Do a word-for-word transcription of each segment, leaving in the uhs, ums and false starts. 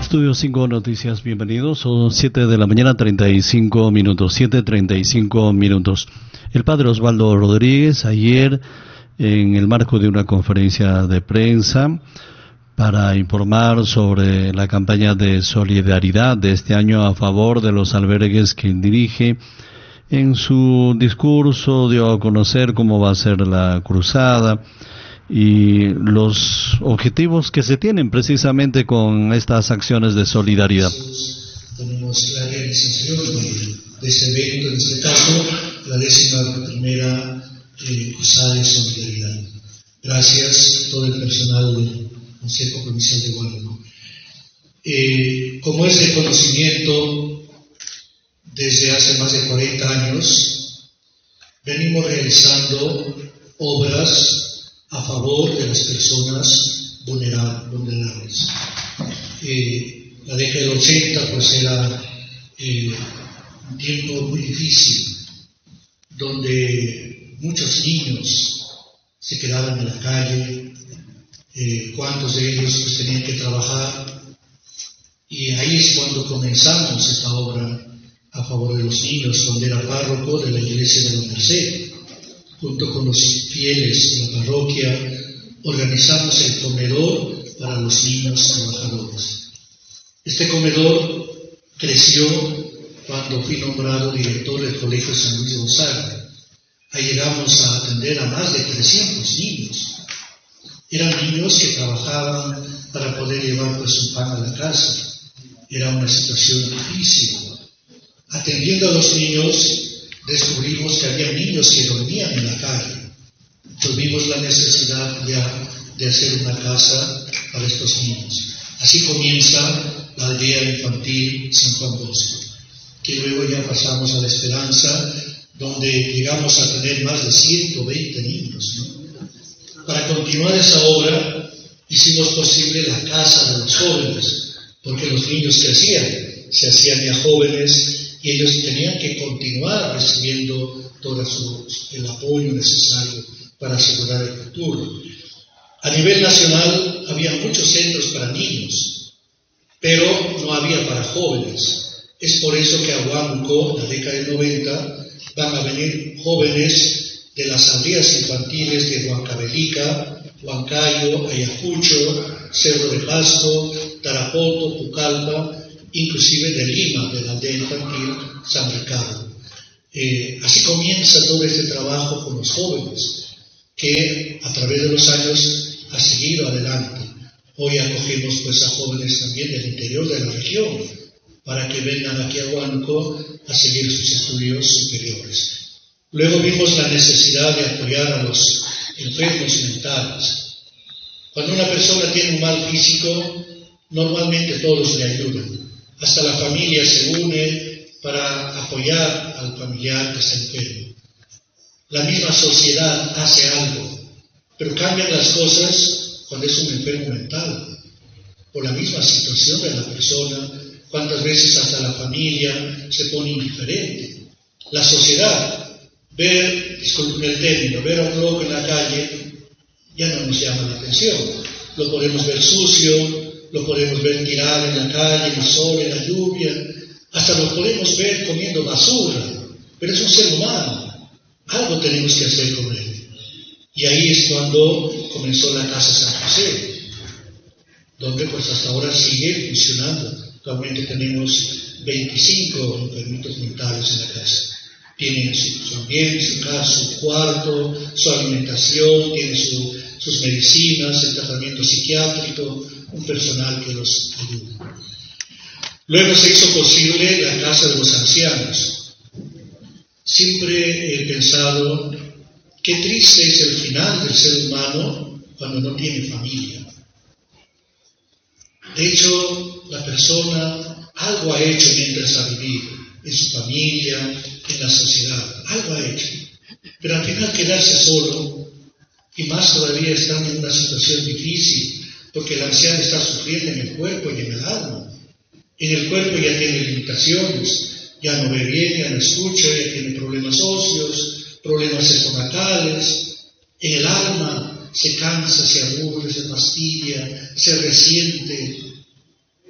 Estudio cinco Noticias, bienvenidos. Son siete de la mañana, treinta y cinco minutos, siete treinta y cinco minutos. El padre Osvaldo Rodríguez, ayer, en el marco de una conferencia de prensa, para informar sobre la campaña de solidaridad de este año a favor de los albergues que dirige, en su discurso dio a conocer cómo va a ser la cruzada y los objetivos que se tienen precisamente con estas acciones de solidaridad. Tenemos la realización de, de ese evento, en este caso, la décima primera eh, cruzada de solidaridad. Gracias a todo el personal del Consejo Provincial de Huánuco. Eh, como es de conocimiento, desde hace más de cuarenta años, venimos realizando obras a favor de las personas vulnerables. Eh, la década del ochenta pues era eh, un tiempo muy difícil, donde muchos niños se quedaban en la calle, eh, cuantos de ellos pues tenían que trabajar, y ahí es cuando comenzamos esta obra a favor de los niños, cuando era párroco de la iglesia de la Merced. Junto con los fieles de la parroquia, organizamos el comedor para los niños trabajadores. Este comedor creció cuando fui nombrado director del Colegio San Luis de Gonzaga. Ahí llegamos a atender a más de trescientos niños. Eran niños que trabajaban para poder llevar pues su pan a la casa. Era una situación difícil. Atendiendo a los niños, descubrimos que había niños que dormían en la calle. Tuvimos la necesidad de, de hacer una casa para estos niños. Así comienza la aldea infantil San Juan Bosco, que luego ya pasamos a La Esperanza, donde llegamos a tener más de ciento veinte niños, ¿no? Para continuar esa obra, hicimos posible la casa de los jóvenes, porque los niños crecían, se hacían ya jóvenes, y ellos tenían que continuar recibiendo todo su, el apoyo necesario para asegurar el futuro. A nivel nacional había muchos centros para niños, pero no había para jóvenes. Es por eso que a Huánuco, en la década del noventa, van a venir jóvenes de las aldeas infantiles de Huancavelica, Huancayo, Ayacucho, Cerro de Pasto, Tarapoto, Pucallpa, inclusive de Lima, de la aldea infantil San Ricardo. Eh, así comienza todo este trabajo con los jóvenes, que a través de los años ha seguido adelante. Hoy acogemos pues a jóvenes también del interior de la región, para que vengan aquí a Huánuco a seguir sus estudios superiores. Luego vimos la necesidad de apoyar a los enfermos mentales. Cuando una persona tiene un mal físico, normalmente todos le ayudan. Hasta la familia se une para apoyar al familiar que está enfermo. La misma sociedad hace algo, pero cambian las cosas cuando es un enfermo mental. Por la misma situación de la persona, cuántas veces hasta la familia se pone indiferente. La sociedad, ver, disculpen el término, ver a un loco en la calle, ya no nos llama la atención. Lo podemos ver sucio, lo podemos ver tirado en la calle, en el sol, en la lluvia, hasta lo podemos ver comiendo basura, pero es un ser humano, algo tenemos que hacer con él. Y ahí es cuando comenzó la Casa San José, donde pues hasta ahora sigue funcionando. Actualmente tenemos veinticinco enfermitos mentales en la casa. Tienen su, su ambiente, su casa, su cuarto, su alimentación, tienen su, sus medicinas, el tratamiento psiquiátrico, un personal que los ayuda. Luego se hizo posible la Casa de los Ancianos. Siempre he pensado qué triste es el final del ser humano cuando no tiene familia. De hecho, la persona algo ha hecho mientras ha vivido, en su familia, en la sociedad, algo ha hecho. Pero al final quedarse solo, y más todavía estando en una situación difícil, porque el anciano está sufriendo en el cuerpo y en el alma. En el cuerpo ya tiene limitaciones, ya no ve bien, ya no escucha, ya tiene problemas óseos, problemas estomacales. En el alma se cansa, se aburre, se fastidia, se resiente.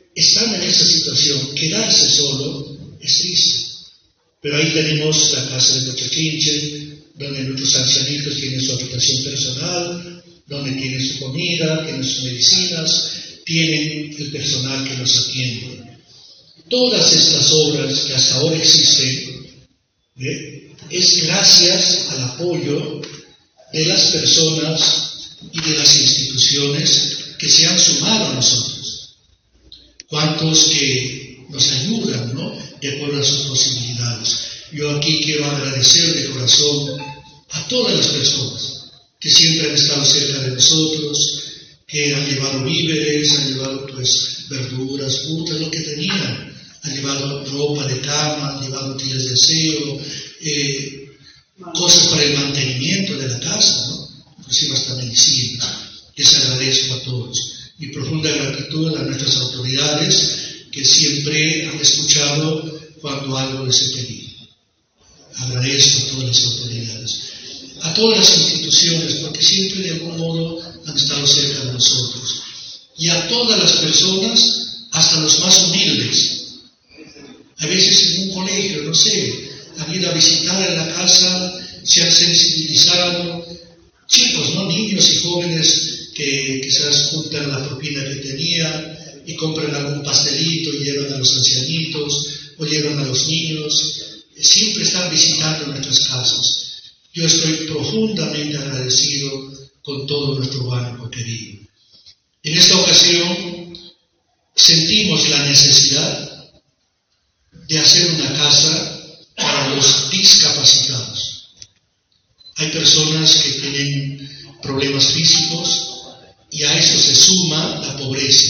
están en esa situación. Quedarse solo es triste. Pero ahí tenemos la casa de Cochachinche, donde nuestros ancianitos tienen su habitación personal, donde tienen su comida, tienen sus medicinas, tienen el personal que los atiende. Todas estas obras que hasta ahora existen, ¿eh? es gracias al apoyo de las personas y de las instituciones que se han sumado a nosotros. Cuantos que nos ayudan, ¿no?, de acuerdo a sus posibilidades. Yo aquí quiero agradecer de corazón a todas las personas que siempre han estado cerca de nosotros, que han llevado víveres, han llevado pues verduras, frutas, lo que tenían, han llevado ropa de cama, han llevado tiras de aseo, eh, cosas para el mantenimiento de la casa, ¿no?, inclusive hasta medicinas. Les agradezco a todos. Mi profunda gratitud a nuestras autoridades que siempre han escuchado cuando algo les he pedido. Agradezco a todas las autoridades, a todas las instituciones, porque siempre de algún modo han estado cerca de nosotros, y a todas las personas, hasta los más humildes. A veces en un colegio, no sé, han ido a visitar en la casa, se han sensibilizado, chicos, ¿no?, niños y jóvenes que quizás juntan la propina que tenían y compran algún pastelito y llevan a los ancianitos o llevan a los niños. Siempre están visitando nuestras casas. Yo estoy profundamente agradecido con todo nuestro barrio querido. En esta ocasión sentimos la necesidad de hacer una casa para los discapacitados. Hay personas que tienen problemas físicos y a esto se suma la pobreza.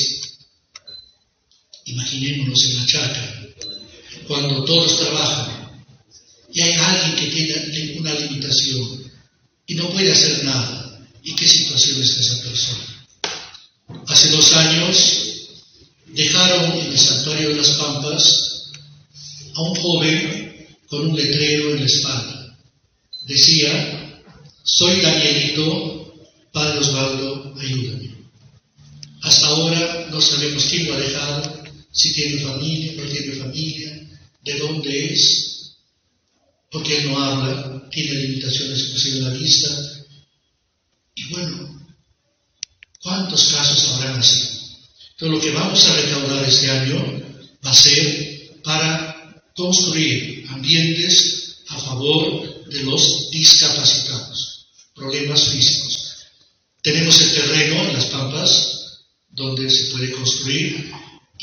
Imaginémonos en la chacra, cuando todos trabajan y hay alguien que tiene una limitación y no puede hacer nada. ¿Y qué situación es esa persona? Hace dos años dejaron en el santuario de las Pampas a un joven con un letrero en la espalda. Decía: soy Danielito, Padre Osvaldo, ayúdame. Hasta ahora no sabemos quién lo ha dejado, si tiene familia, no tiene familia, de dónde es, porque él no habla, tiene limitaciones inclusive en la vista. Y bueno, ¿cuántos casos habrán así? Entonces lo que vamos a recaudar este año va a ser para construir ambientes a favor de los discapacitados, problemas físicos. Tenemos el terreno en las Pampas donde se puede construir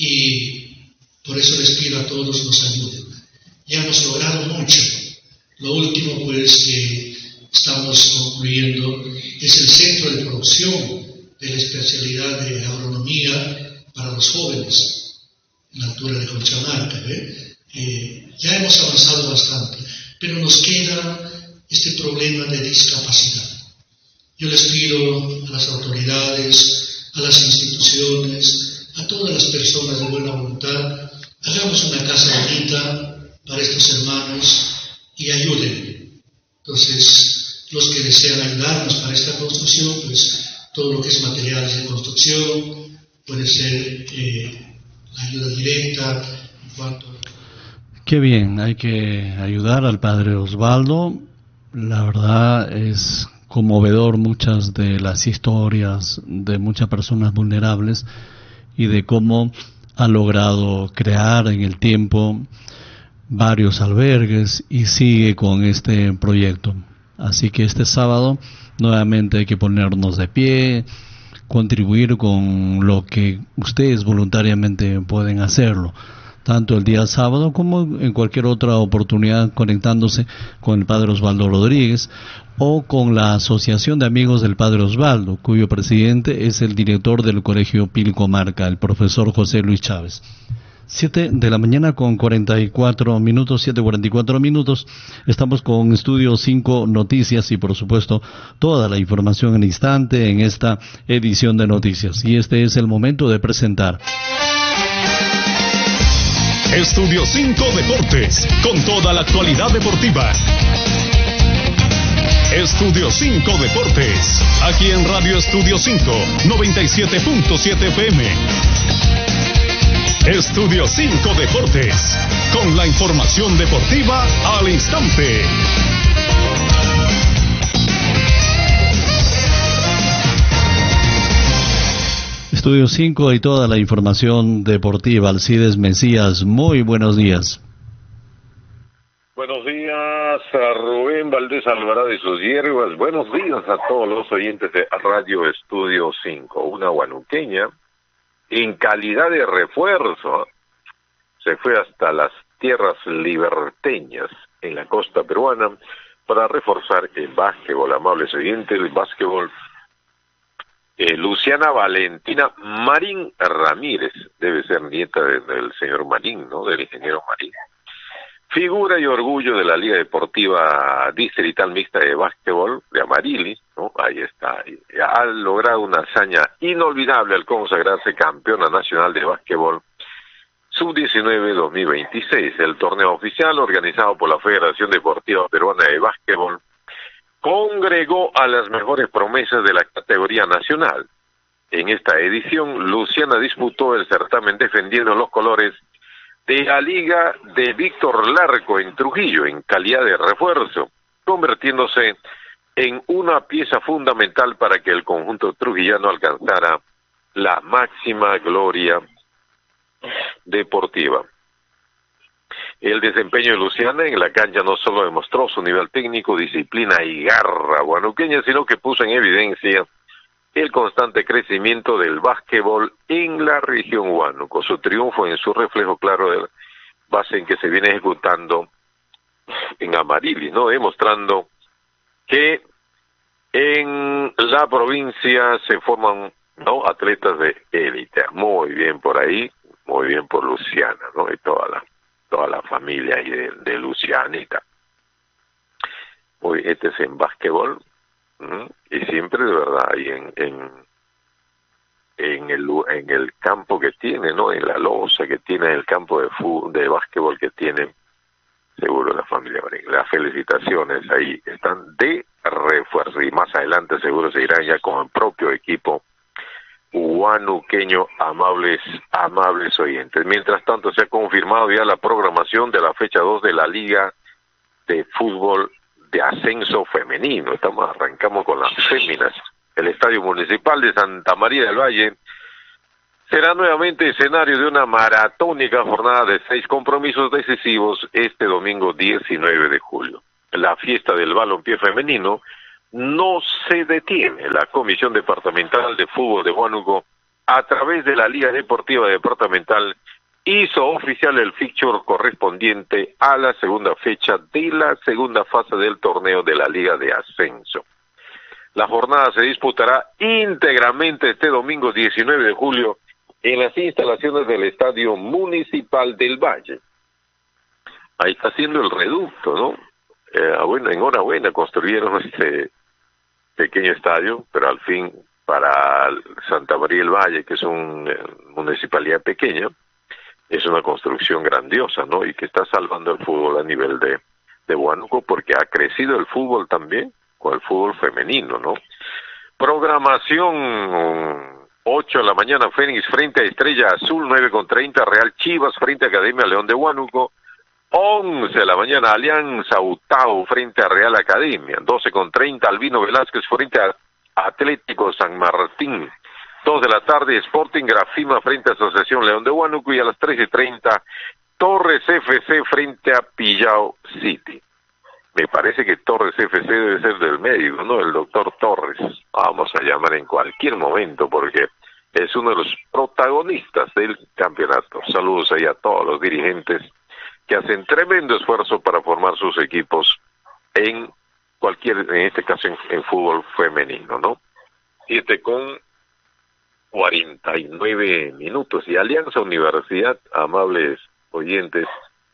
y por eso les pido a todos nos ayuden. Ya hemos logrado mucho. Lo último pues que estamos concluyendo es el centro de producción de la especialidad de agronomía para los jóvenes en la altura de Conchamarca. ¿eh? Eh, ya hemos avanzado bastante, pero nos queda este problema de discapacidad. Yo les pido a las autoridades, a las instituciones, a todas las personas de buena voluntad, hagamos una casa bonita para estos hermanos y ayuden. Entonces, los que desean ayudarnos para esta construcción, pues todo lo que es materiales de construcción, puede ser eh, la ayuda directa en cuanto a... Qué bien, hay que ayudar al Padre Osvaldo. La verdad es conmovedor muchas de las historias de muchas personas vulnerables y de cómo ha logrado crear en el tiempo varios albergues y sigue con este proyecto. Así que este sábado nuevamente hay que ponernos de pie, contribuir con lo que ustedes voluntariamente pueden hacerlo, tanto el día sábado como en cualquier otra oportunidad, conectándose con el Padre Osvaldo Rodríguez o con la Asociación de Amigos del Padre Osvaldo, cuyo presidente es el director del Colegio Pilcomarca, el profesor José Luis Chávez. Siete de la mañana con cuarenta y cuatro minutos, siete cuarenta y cuatro minutos. Estamos con Estudio cinco Noticias y por supuesto toda la información en instante en esta edición de noticias. Y este es el momento de presentar Estudio cinco Deportes, con toda la actualidad deportiva. Estudio cinco Deportes, aquí en Radio Estudio cinco, noventa y siete punto siete F M. Estudio cinco Deportes, con la información deportiva al instante. Estudio cinco y toda la información deportiva. Alcides Mesías, muy buenos días. Buenos días a Rubén Valdés Alvarado y sus hierbas. Buenos días a todos los oyentes de Radio Estudio cinco. Una huanuqueña, en calidad de refuerzo, se fue hasta las tierras liberteñas en la costa peruana para reforzar el básquetbol. Amables oyentes, el básquetbol. Eh, Luciana Valentina Marín Ramírez, debe ser nieta de, del señor Marín, ¿no? Del ingeniero Marín. Figura y orgullo de la Liga Deportiva Distrital Mixta de Básquetbol de Amarilis, ¿no? Ahí está. Ha logrado una hazaña inolvidable al consagrarse campeona nacional de básquetbol sub diecinueve dos mil veintiséis. El torneo oficial organizado por la Federación Deportiva Peruana de Básquetbol congregó a las mejores promesas de la categoría nacional. En esta edición, Luciana disputó el certamen defendiendo los colores de la Liga de Víctor Larco en Trujillo, en calidad de refuerzo, convirtiéndose en una pieza fundamental para que el conjunto trujillano alcanzara la máxima gloria deportiva. El desempeño de Luciana en la cancha no solo demostró su nivel técnico, disciplina y garra huanuqueña, sino que puso en evidencia el constante crecimiento del básquetbol en la región Huánuco. Su triunfo en su reflejo claro de base en que se viene ejecutando en Amarilis, ¿no? Demostrando que en la provincia se forman, ¿no?, atletas de élite. Muy bien por ahí, muy bien por Luciana, ¿no? Y toda la toda la familia ahí de, de Lucianita. Hoy este es en básquetbol, ¿m? Y siempre de verdad ahí en, en en el en el campo que tiene, ¿no? En la losa que tiene, en el campo de fútbol, de básquetbol que tiene, seguro la familia Marín. Las felicitaciones ahí están de refuerzo y más adelante seguro se irán ya con el propio equipo huanuqueño, amables, amables oyentes. Mientras tanto, se ha confirmado ya la programación de la fecha dos de la Liga de Fútbol de Ascenso Femenino. Estamos arrancamos con las féminas. El Estadio Municipal de Santa María del Valle será nuevamente escenario de una maratónica jornada de seis compromisos decisivos este domingo diecinueve de julio. La fiesta del balompié femenino no se detiene. La Comisión Departamental de Fútbol de Huánuco, a través de la Liga Deportiva Departamental, hizo oficial el fixture correspondiente a la segunda fecha de la segunda fase del torneo de la Liga de Ascenso. La jornada se disputará íntegramente este domingo diecinueve de julio en las instalaciones del Estadio Municipal del Valle. Ahí está haciendo el reducto, ¿no? Eh, bueno, enhorabuena, construyeron este pequeño estadio, pero al fin para Santa María del Valle, que es una eh, municipalidad pequeña, es una construcción grandiosa, ¿no? Y que está salvando el fútbol a nivel de, de Huánuco, porque ha crecido el fútbol también, con el fútbol femenino, ¿no? Programación, ocho de la mañana, Fénix frente a Estrella Azul, nueve con treinta, Real Chivas frente a Academia León de Huánuco, once de la mañana, Alianza Utao frente a Real Academia, doce con treinta, Albino Velázquez frente a Atlético San Martín, dos de la tarde, Sporting Grafima frente a Asociación León de Huánuco, y a las tres y treinta, Torres F C frente a Pillao City. Me parece que Torres F C debe ser del médico, ¿no? El doctor Torres, vamos a llamar en cualquier momento, porque es uno de los protagonistas del campeonato. Saludos ahí a todos los dirigentes que hacen tremendo esfuerzo para formar sus equipos en cualquier, en este caso en, en fútbol femenino, ¿no? Siete con cuarenta y nueve minutos. Y Alianza Universidad, amables oyentes,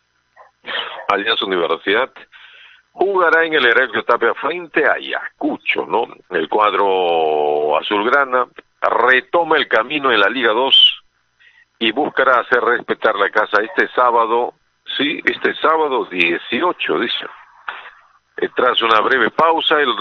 Alianza Universidad jugará en el Heraclio Tapia frente a Ayacucho, ¿no? El cuadro azulgrana retoma el camino en la Liga dos y buscará hacer respetar la casa este sábado. Sí, este sábado dieciocho, dice. Eh, tras una breve pausa, el,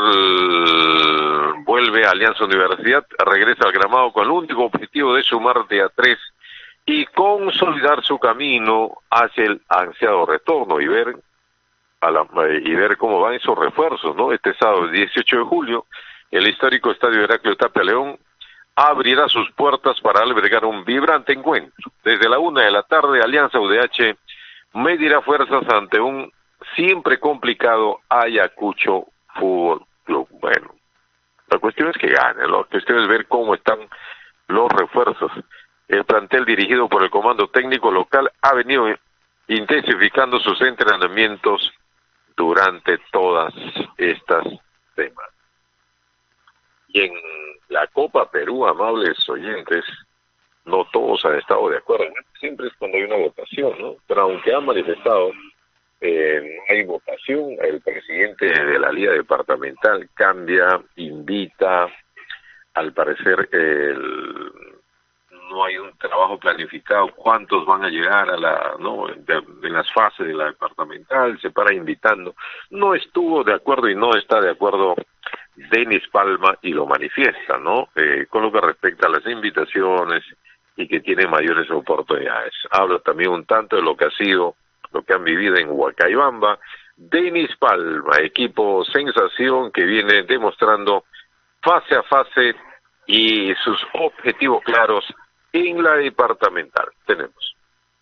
el vuelve a Alianza Universidad, regresa al gramado con el único objetivo de sumar de a tres y consolidar su camino hacia el ansiado retorno y ver a la, y ver cómo van esos refuerzos, ¿no? Este sábado dieciocho de julio, el histórico Estadio Heraclio Tapia León abrirá sus puertas para albergar un vibrante encuentro. Desde la una de la tarde, Alianza U D H medirá fuerzas ante un siempre complicado Ayacucho Fútbol Club. Bueno, la cuestión es que gane, la cuestión es ver cómo están los refuerzos. El plantel dirigido por el comando técnico local ha venido intensificando sus entrenamientos durante todas estas semanas. Y en la Copa Perú, amables oyentes, no todos han estado de acuerdo. Siempre es cuando hay una votación, ¿no? Pero aunque han manifestado, eh, no hay votación. El presidente de la Liga Departamental cambia, invita. Al parecer, el, no hay un trabajo planificado. ¿Cuántos van a llegar a la, no, de, de las fases de la departamental? Se para invitando. No estuvo de acuerdo y no está de acuerdo Denis Palma y lo manifiesta, ¿no? Eh, con lo que respecta a las invitaciones y que tiene mayores oportunidades. Habla también un tanto de lo que ha sido, lo que han vivido en Huacaybamba. Denis Palma, equipo sensación que viene demostrando fase a fase y sus objetivos claros en la departamental. Tenemos.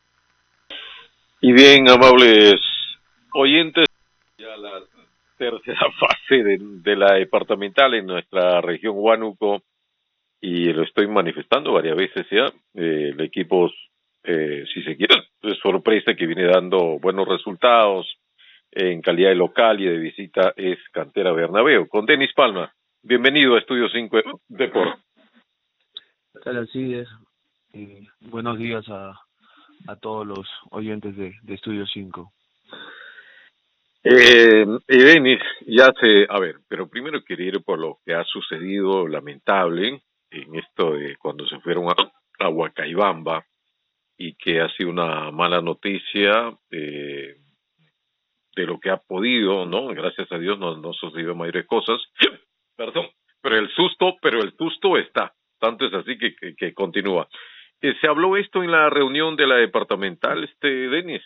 Y bien, amables oyentes, ya la tercera fase de, de la departamental en nuestra región Huánuco, y lo estoy manifestando varias veces ya, eh, el equipo, eh, si se quiere, es sorpresa que viene dando buenos resultados en calidad de local y de visita, es Cantera Bernabéu. Con Denis Palma, bienvenido a Estudio cinco Deportes. ¿Qué tal, Alcides? Y buenos días a, a todos los oyentes de, de Estudio cinco. Eh, y Denis, ya se, a ver, pero primero quería ir por lo que ha sucedido lamentable en esto de cuando se fueron a, a Huacaybamba, y que ha sido una mala noticia eh, de lo que ha podido, ¿no? Gracias a Dios no, no sucedido mayores cosas, perdón, pero el susto, pero el susto está, tanto es así que, que, que continúa. Eh, ¿Se habló esto en la reunión de la departamental, este Denis?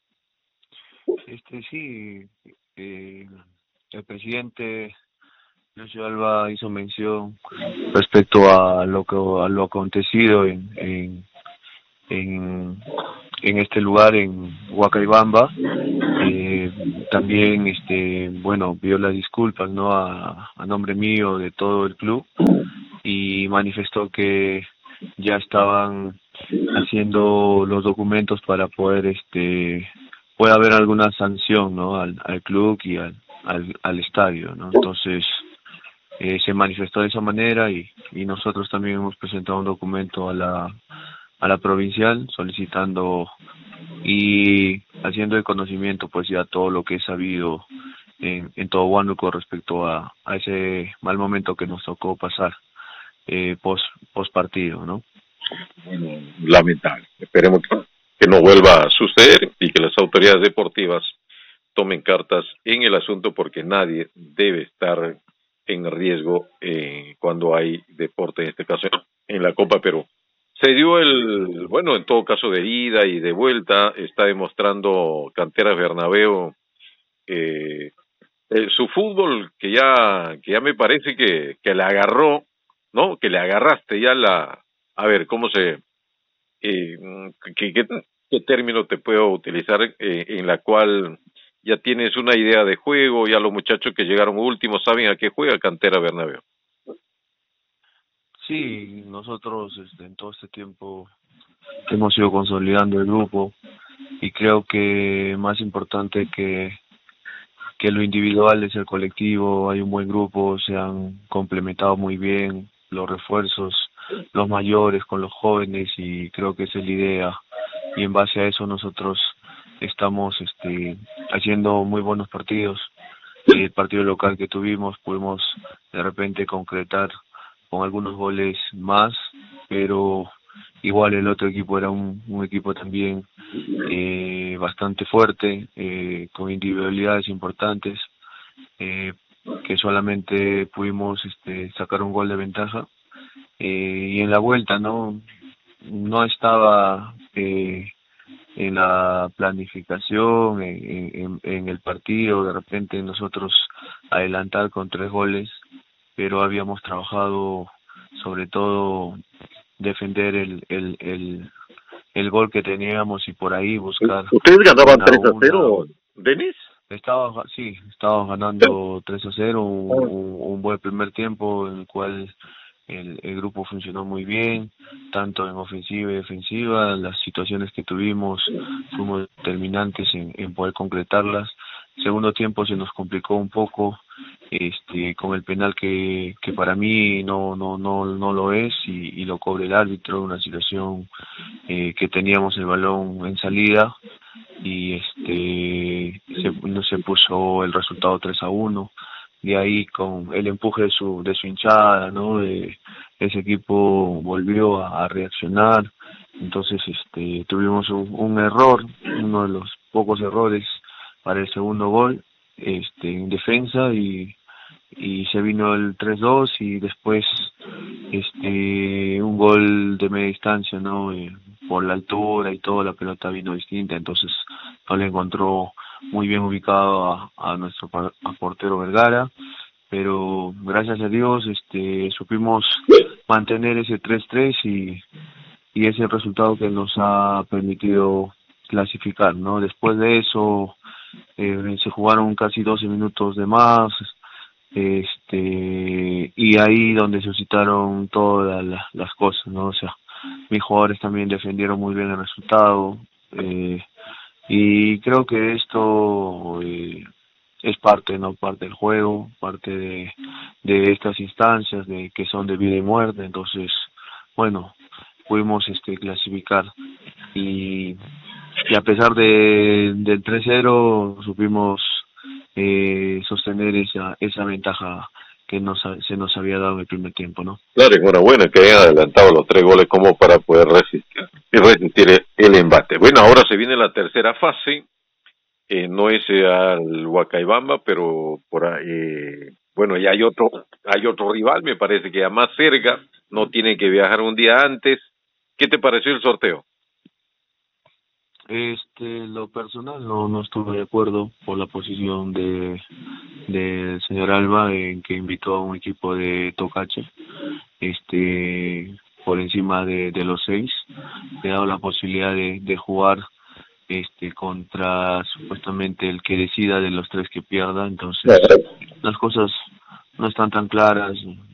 Este sí, eh, el presidente Lucio Alba hizo mención respecto a lo que a lo acontecido en en en, en este lugar en Huacaybamba. Eh, también este bueno pidió las disculpas, no a, a nombre mío, de todo el club, y manifestó que ya estaban haciendo los documentos para poder este puede haber alguna sanción, ¿no? al, al club y al, al, al estadio, ¿no? Entonces eh, se manifestó de esa manera, y, y nosotros también hemos presentado un documento a la a la provincial solicitando y haciendo de conocimiento pues ya todo lo que es sabido en, en todo Huánuco respecto a, a ese mal momento que nos tocó pasar eh, post, post partido, ¿no? Bueno, lamentable. Esperemos que que no vuelva a suceder y que las autoridades deportivas tomen cartas en el asunto, porque nadie debe estar en riesgo eh, cuando hay deporte, en este caso en la Copa Perú. Se dio el, bueno, en todo caso de ida y de vuelta, está demostrando Cantera Bernabéu eh, eh, su fútbol, que ya que ya me parece que, que le agarró, ¿no? Que le agarraste ya la, a ver, ¿cómo se... Eh, ¿qué, qué, qué término te puedo utilizar eh, en la cual ya tienes una idea de juego, ya los muchachos que llegaron últimos saben a qué juega Cantera Bernabéu? Sí, nosotros este, en todo este tiempo hemos ido consolidando el grupo, y creo que más importante que que lo individual es el colectivo. Hay un buen grupo, se han complementado muy bien los refuerzos, los mayores con los jóvenes, y creo que esa es la idea, y en base a eso nosotros estamos este haciendo muy buenos partidos. El partido local que tuvimos pudimos de repente concretar con algunos goles más, pero igual el otro equipo era un, un equipo también eh, bastante fuerte, eh, con individualidades importantes, eh, que solamente pudimos este sacar un gol de ventaja. Eh, y en la vuelta, ¿no? no estaba eh, en la planificación, en, en, en el partido, de repente nosotros adelantar con tres goles, pero habíamos trabajado sobre todo defender el, el, el, el gol que teníamos y por ahí buscar. ¿Ustedes ganaban una, tres a cero, Denis? Estaba, sí, estábamos ganando tres a cero, un, un, un buen primer tiempo en el cual el, el grupo funcionó muy bien, tanto en ofensiva y defensiva. Las situaciones que tuvimos fuimos determinantes en, en poder concretarlas. Segundo tiempo se nos complicó un poco, este, con el penal que, que para mí no, no, no, no lo es y, y lo cobra el árbitro, una situación eh, que teníamos el balón en salida y este se, no se puso el resultado tres a uno. De ahí, con el empuje de su de su hinchada, no, de, ese equipo volvió a, a reaccionar. Entonces este tuvimos un, un error, uno de los pocos errores para el segundo gol, este en defensa, y y se vino el tres dos y después este un gol de media distancia, no, eh, por la altura y todo, la pelota vino distinta, entonces no le encontró muy bien ubicado a, a nuestro a portero Vergara, pero gracias a Dios este supimos mantener ese tres tres y y ese resultado que nos ha permitido clasificar, ¿no? Después de eso eh, se jugaron casi doce minutos de más, este y ahí donde suscitaron todas las, las cosas, ¿no? O sea, mis jugadores también defendieron muy bien el resultado, eh, y creo que esto eh, es parte, no parte del juego, parte de, de estas instancias de que son de vida y muerte. Entonces, bueno, pudimos este clasificar y, y a pesar de del tres cero supimos eh, sostener esa esa ventaja que nos se nos había dado en el primer tiempo, ¿no? Claro, enhorabuena que hayan adelantado los tres goles como para poder resistir y resistir el, el embate. Bueno, ahora se viene la tercera fase, eh, no es eh, al Huacaibamba, pero por ahí, eh, bueno, ya hay otro, hay otro rival, me parece que ya más cerca, no tienen que viajar un día antes. ¿Qué te pareció el sorteo? Este, lo personal no no estuve de acuerdo por la posición de del señor Alba, en que invitó a un equipo de Tocache, este, por encima de, de los seis, le ha dado la posibilidad de, de jugar este contra supuestamente el que decida de los tres que pierda. Entonces las cosas no están tan claras,